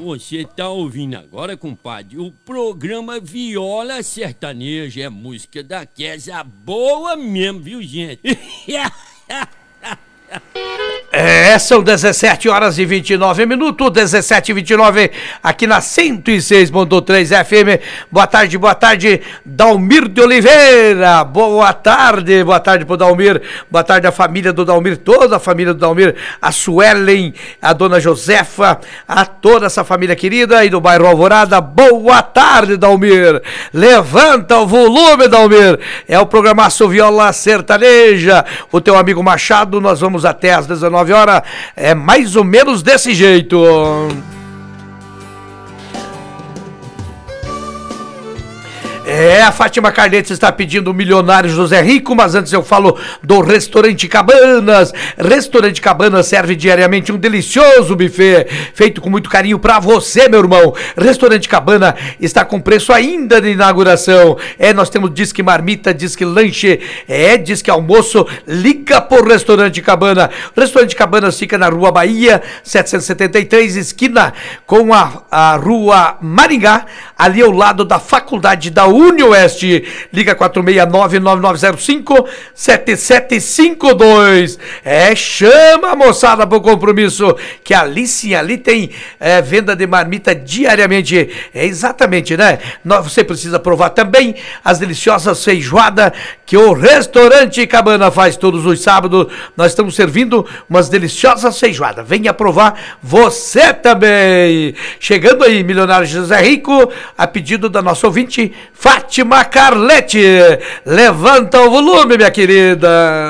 Você tá ouvindo agora, compadre, o programa Viola Sertaneja. É música daquela boa mesmo, viu, gente? São 17 horas e 29 minutos, 17 e 29 aqui na 106.3 FM. Boa tarde, Dalmir de Oliveira. Boa tarde pro Dalmir. Boa tarde à família do Dalmir, toda a família do Dalmir, a Suelen, a dona Josefa, a toda essa família querida aí do bairro Alvorada. Boa tarde, Dalmir. Levanta o volume, Dalmir. É o programaço Viola Sertaneja. O teu amigo Machado, nós vamos até às 19 horas, é mais ou menos desse jeito. A Fátima Carletes está pedindo o milionário José Rico, mas antes eu falo do Restaurante Cabanas. Restaurante Cabanas serve diariamente um delicioso buffet, feito com muito carinho para você, meu irmão. Restaurante Cabana está com preço ainda de inauguração. Nós temos disque marmita, disque lanche, disque almoço. Liga por Restaurante Cabana. O Restaurante Cabanas fica na Rua Bahia, 773, esquina com a Rua Maringá, ali ao lado da Faculdade da UniOeste. Liga 469-9905-7752. Chama a moçada pro compromisso, que ali sim, ali tem venda de marmita diariamente. Exatamente, né? Você precisa provar também as deliciosas feijoadas que o Restaurante Cabana faz todos os sábados. Nós estamos servindo umas deliciosas feijoadas. Venha provar você também. Chegando aí, milionário José Rico, a pedido da nossa ouvinte Fátima Carlete. Levanta o volume, minha querida.